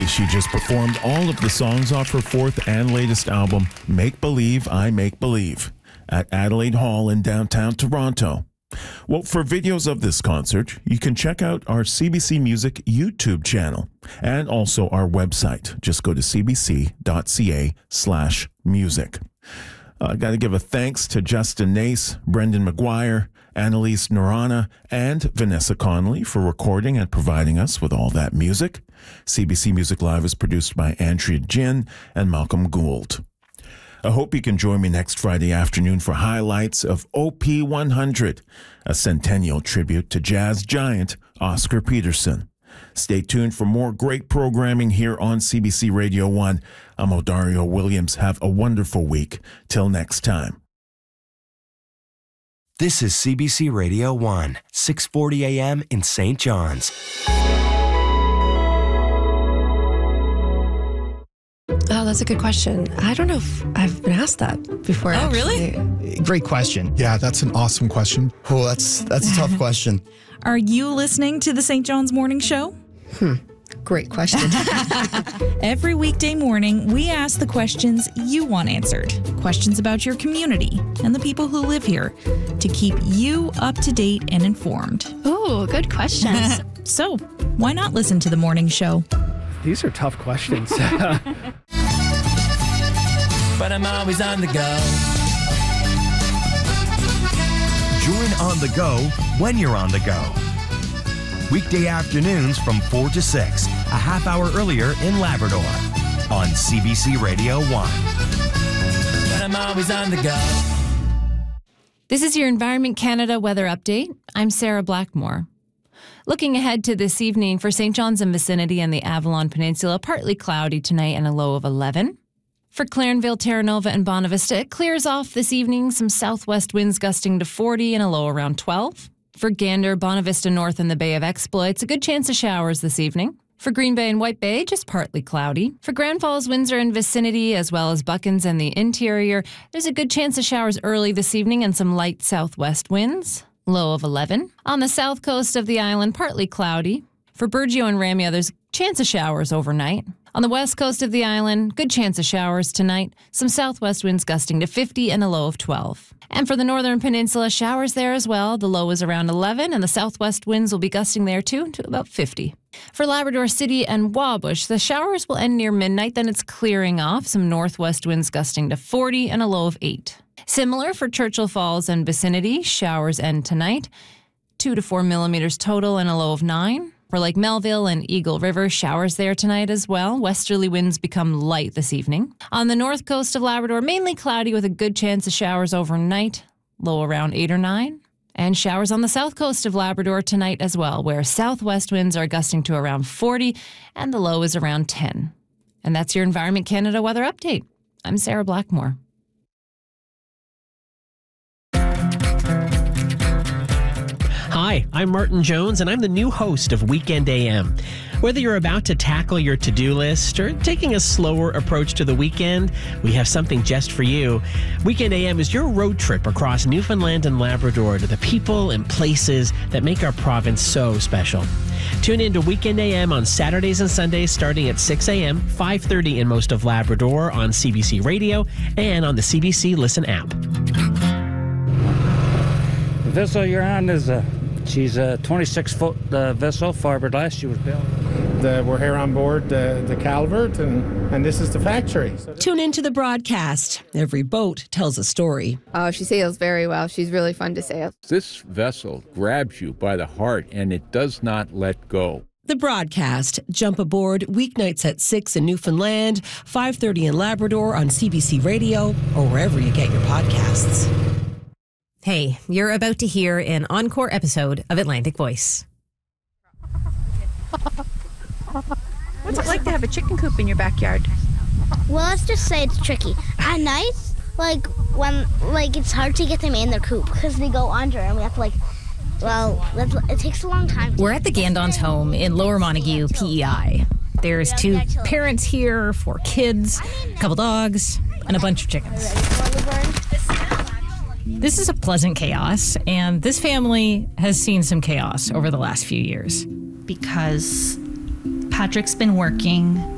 She just performed all of the songs off her fourth and latest album, Make Believe, I Make Believe, at Adelaide Hall in downtown Toronto. Well, for videos of this concert, you can check out our CBC Music YouTube channel and also our website. Just go to cbc.ca/music. I got to give a thanks to Justin Nace, Brendan McGuire, Annalise Norana, and Vanessa Connolly for recording and providing us with all that music. CBC Music Live is produced by Andrea Jin and Malcolm Gould. I hope you can join me next Friday afternoon for highlights of OP100, a centennial tribute to jazz giant Oscar Peterson. Stay tuned for more great programming here on CBC Radio 1. I'm Odario Williams. Have a wonderful week. Till next time. This is CBC Radio 1, 6:40 a.m. in St. John's. Oh, that's a good question. I don't know if I've been asked that before. Oh, actually. really? Great question. Yeah, that's an awesome question. Oh, that's a tough question. Are you listening to the St. John's Morning Show? Great question. Every weekday morning, we ask the questions you want answered. Questions about your community and the people who live here to keep you up to date and informed. Oh, good questions. So, why not listen to the morning show? These are tough questions. But I'm always on the go. Join On the Go when you're on the go. Weekday afternoons from 4 to 6, a half hour earlier in Labrador, on CBC Radio 1. But I'm always on the go. This is your Environment Canada weather update. I'm Sarah Blackmore. Looking ahead to this evening for St. John's and vicinity and the Avalon Peninsula, partly cloudy tonight and a low of 11. For Clarenville, Terra Nova, and Bonavista, it clears off this evening. Some southwest winds gusting to 40 and a low around 12. For Gander, Bonavista North, and the Bay of Exploits, a good chance of showers this evening. For Green Bay and White Bay, just partly cloudy. For Grand Falls, Windsor, and vicinity, as well as Buckens and the interior, there's a good chance of showers early this evening and some light southwest winds. Low of 11. On the south coast of the island, partly cloudy. For Burgeo and Ramia, there's a chance of showers overnight. On the west coast of the island, good chance of showers tonight. Some southwest winds gusting to 50 and a low of 12. And for the northern peninsula, showers there as well. The low is around 11, and the southwest winds will be gusting there too to about 50. For Labrador City and Wabush, the showers will end near midnight, then it's clearing off. Some northwest winds gusting to 40 and a low of 8. Similar for Churchill Falls and vicinity, showers end tonight. 2 to 4 millimeters total and a low of 9. For Lake Melville and Eagle River, showers there tonight as well. Westerly winds become light this evening. On the north coast of Labrador, mainly cloudy with a good chance of showers overnight, low around 8 or 9. And showers on the south coast of Labrador tonight as well, where southwest winds are gusting to around 40 and the low is around 10. And that's your Environment Canada weather update. I'm Sarah Blackmore. Hi, I'm Martin Jones, and I'm the new host of Weekend AM. Whether you're about to tackle your to-do list or taking a slower approach to the weekend, we have something just for you. Weekend AM is your road trip across Newfoundland and Labrador to the people and places that make our province so special. Tune in to Weekend AM on Saturdays and Sundays starting at 6 a.m., 5:30 in most of Labrador on CBC Radio and on the CBC Listen app. The vessel you're on is she's a 26-foot vessel, fiberglass. She was built. We're here on board the Calvert, and this is the factory. Tune into the broadcast. Every boat tells a story. Oh, she sails very well. She's really fun to sail. This vessel grabs you by the heart, and it does not let go. The broadcast. Jump aboard weeknights at 6 in Newfoundland, 5:30 in Labrador on CBC Radio, or wherever you get your podcasts. Hey, you're about to hear an encore episode of Atlantic Voice. What's it like to have a chicken coop in your backyard? Well, let's just say it's tricky. At night, when it's hard to get them in their coop because they go under and we have to it takes a long time. We're at the Gandon's home in Lower Montague, PEI. There's 2 parents here, 4 kids, a couple dogs, and a bunch of chickens. This is a pleasant chaos, and this family has seen some chaos over the last few years. Because Patrick's been working